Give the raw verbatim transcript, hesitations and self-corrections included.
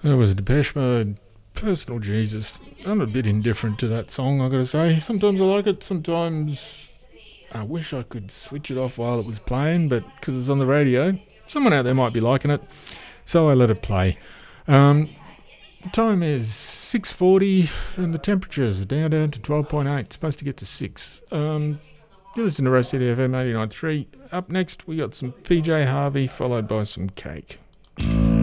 That was Depeche Mode, Personal Jesus. I'm a bit indifferent to that song, I gotta say. Sometimes I like it, sometimes I wish I could switch it off while it was playing, but because it's on the radio, someone out there might be liking it, so I let it play. Um, the time is six forty and the temperatures are down down to twelve point eight. It's supposed to get to six. Um, you listen to Rose City F M eighty-nine point three. Up next, we got some P J Harvey, followed by some Cake.